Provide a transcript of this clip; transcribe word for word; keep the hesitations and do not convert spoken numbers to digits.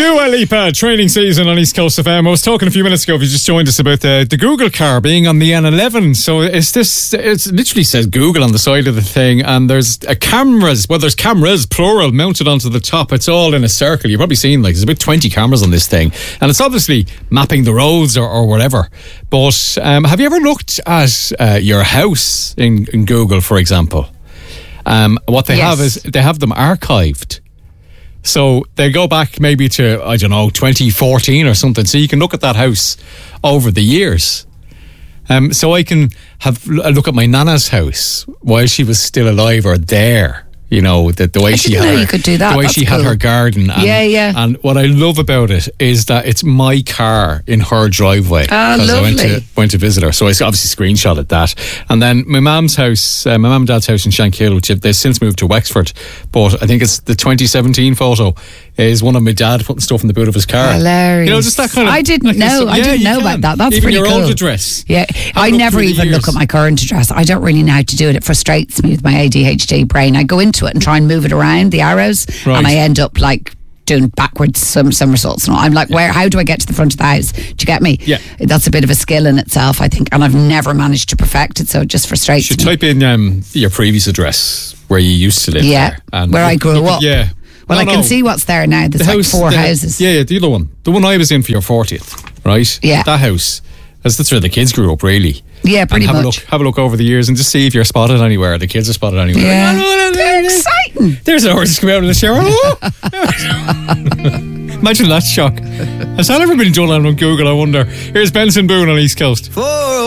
Dua Lipa, training season on East Coast F M. I was talking a few minutes ago, if you just joined us, about the, the Google car being on the N eleven. So it's this, it literally says Google on the side of the thing, and there's a cameras, well, there's cameras, plural, mounted onto the top. It's all in a circle. You've probably seen, like, there's about twenty cameras on this thing, and it's obviously mapping the roads or, or whatever. But um, have you ever looked at uh, your house in, in Google, for example? Um, what they Yes. have is they have them archived. So they go back maybe to, I don't know, twenty fourteen or something. So you can look at that house over the years. Um, so I can have a look at my nana's house while she was still alive or there. You know, the, the way I she didn't had know her, you could do that. the way That's she had cool. her garden. And, Yeah, yeah. And what I love about it is that it's my car in her driveway. Ah, 'Cause I went lovely. to went to visit her, so I obviously screenshotted that. And then my mum's house, uh, my mum and dad's house in Shankill, which they've since moved to Wexford, but I think it's the twenty seventeen photo, is one of my dad putting stuff in the boot of his car. Hilarious. You know, just that kind of. I didn't like know. stuff. I Yeah, didn't you know can. about that. That's Even pretty your cool. old address. Yeah, Have I a look never through the even years. look at my current address. I don't really know how to do it. It frustrates me with my A D H D brain. I go into it and try and move it around, the arrows, Right. and I end up like doing backwards some somersaults. And all. I'm like, where? How do I get to the front of the house? Do you get me? Yeah. That's a bit of a skill in itself, I think, and I've never managed to perfect it. So it just frustrates You should me. type in um, your previous address where you used to live. Yeah, there, and where I look- grew look at- up. Yeah. Well, No, I can no. see what's there now. There's The like house- four the- houses. Yeah, yeah, the other one. The one I was in for your fortieth, right? Yeah. That house. That's, that's where the kids grew up, really. Yeah, pretty and have much. A look, have a look over the years and just see if you're spotted anywhere. The kids are spotted anywhere. Yeah. No, no, no, no, They're no. exciting. There's a horse coming out of the shower. Imagine that shock. Has that ever been done on Google, I wonder? Here's Benson Boone on East Coast. For